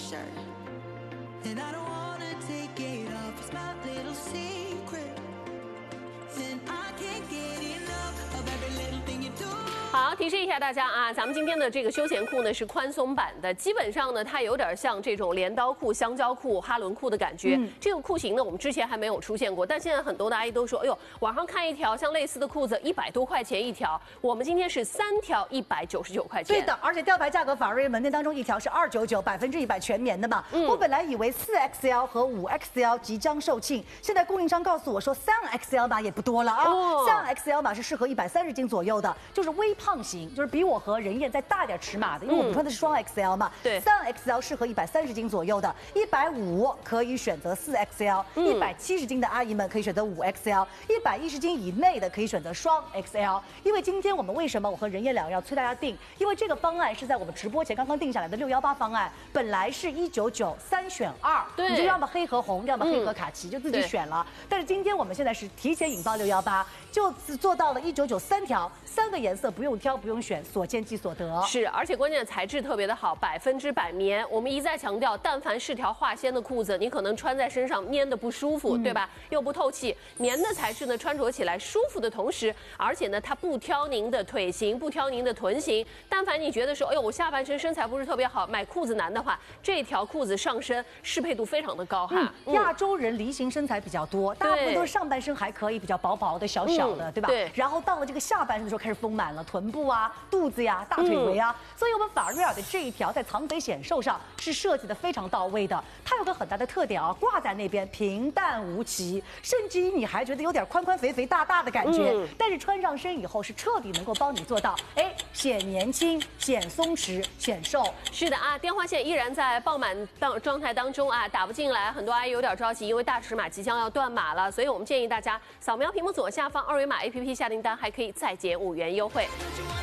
shirt. And I don't wanna take it off, it's my little secret. And I can't get enough of every little thing you do. 好，提示一下大家啊，咱们今天的这个休闲裤呢是宽松版的，基本上呢它有点像这种镰刀裤、香蕉裤、哈伦裤的感觉。这个裤型呢我们之前还没有出现过，但现在很多的阿姨都说，哎呦，网上看一条像类似的裤子100多块钱一条，我们今天是3条199块钱。 对的，而且吊牌价格法瑞门店当中一条是299，100%全棉的嘛。我本来以为4XL 和5XL 即将售罄，现在供应商告诉我说3XL 码也不多了啊。3XL 码是适合130斤左右的，就是微胖型，就是比我和任燕再大点尺码的，因为我们穿的是双 XL 嘛。 对 ，3XL 适合130斤左右的，150可以选择4XL，170斤的阿姨们可以选择5XL，110斤以内的可以选择双 XL。因为今天我们为什么我和任燕两个要催大家订？因为这个方案是在我们直播前刚刚定下来的618方案，本来是199 3选2， 对， 你就要么黑和红，要么黑和卡其，就自己选了。但是今天我们现在是提前引爆618，就做到了199 3条，3个颜色不用挑不用选，所见即所得。 是，而且关键的材质特别的好，100%棉。我们一再强调，但凡是条化纤的裤子，你可能穿在身上粘的不舒服，对吧？又不透气。棉的材质呢，穿着起来舒服的同时，而且呢，它不挑您的腿型，不挑您的臀型。但凡你觉得说，哎呦，我下半身身材不是特别好，买裤子难的话，这条裤子上身适配度非常的高哈。 亚洲人梨形身材比较多，大部分都是上半身还可以，比较薄薄的、小小的，对吧？ 对。 然后到了这个下半身的时候，开始丰满了，臀部啊、肚子呀、大腿围啊。所以我们法瑞尔的这一条在藏肥显瘦上是设计的非常到位的。它有个很大的特点啊，挂在那边平淡无奇，甚至于你还觉得有点宽宽肥肥大大的感觉。但是穿上身以后是彻底能够帮你做到，显年轻、显松弛、显瘦。 是的啊，电话线依然在爆满状态当中啊，打不进来，很多阿姨有点着急，因为大尺码即将要断码了，所以我们建议大家扫描屏幕左下方2维码 APP 下订单，还可以再减5元优惠。